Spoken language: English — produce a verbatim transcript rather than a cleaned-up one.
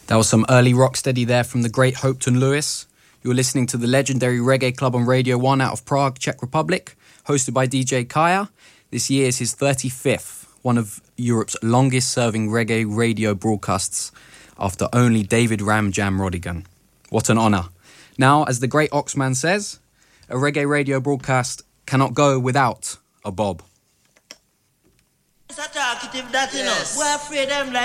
That was some early rocksteady there from the great Hopetoun Lewis. You're listening to the legendary Reggae Club on Radio one out of Prague, Czech Republic, hosted by D J Kaya. This year is his thirty-fifth, one of Europe's longest-serving reggae radio broadcasts, after only David Ram Jam Rodigan. What an honour. Now, as the great Oxman says, a reggae radio broadcast cannot go without a bob. It's a talkative that, you know. We're afraid them like